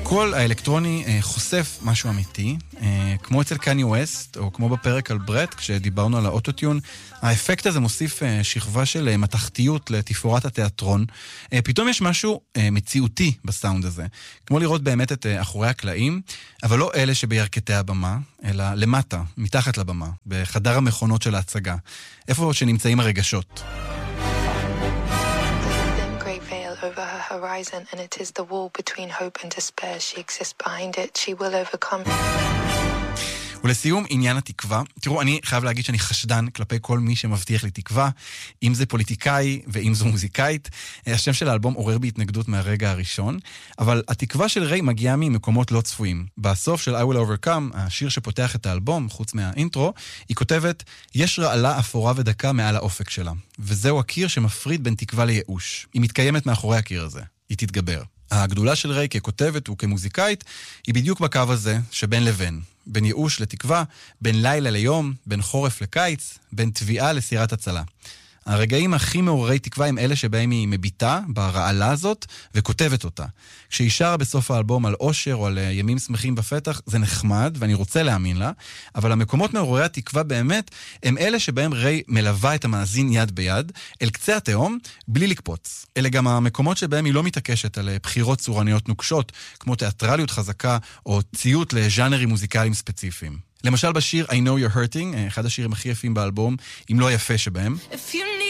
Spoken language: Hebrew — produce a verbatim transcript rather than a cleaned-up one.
הקול האלקטרוני חושף משהו אמיתי, כמו אצל קני ווסט, או כמו בפרק על ברט, כשדיברנו על האוטוטיון, האפקט הזה מוסיף שכבה של מתחתיות לתפאורת התיאטרון. פתאום יש משהו מציאותי בסאונד הזה, כמו לראות באמת את אחורי הקלעים, אבל לא אלה שבירכתי הבמה, אלא למטה, מתחת לבמה, בחדר המכונות של ההצגה, איפה שנמצאים הרגשות. Over her horizon, and it is the wall between hope and despair. She exists behind it. She will overcome. ולסיום, עניין התקווה. תראו, אני חייב להגיד שאני חשדן כלפי כל מי שמבטיח לי תקווה, אם זה פוליטיקאי ואם זו מוזיקאית. השם של האלבום עורר בהתנגדות מהרגע הראשון, אבל התקווה של ריי מגיעה ממקומות לא צפויים. בסוף של I Will Overcome, השיר שפותח את האלבום, חוץ מהאינטרו, היא כותבת, יש רעלה אפורה ודקה מעל האופק שלה. וזהו הקיר שמפריד בין תקווה לייאוש. היא מתקיימת מאחורי הקיר הזה. היא תתגבר. הגדולה של ריי ככותבת וכמוזיקאית היא בדיוק בקו הזה שבין לבין. בין ייאוש לתקווה, בין לילה ליום, בין חורף לקיץ, בין תביעה לסירת הצלה. הרגעים הכי מעוררי תקווה הם אלה שבהם היא מביטה ברעלה הזאת וכותבת אותה. כשהיא שרה בסוף האלבום על אושר או על ימים שמחים בפתח, זה נחמד ואני רוצה להאמין לה, אבל המקומות מעוררי התקווה באמת הם אלה שבהם ריי מלווה את המאזין יד ביד אל קצה התהום בלי לקפוץ. אלה גם המקומות שבהם היא לא מתעקשת על בחירות צורניות נוקשות, כמו תיאטרליות חזקה או ציות לז'אנרים מוזיקליים ספציפיים. למשל בשיר I Know You're Hurting, אחד השירים הכי יפים באלבום, אם לא יפה שבהם.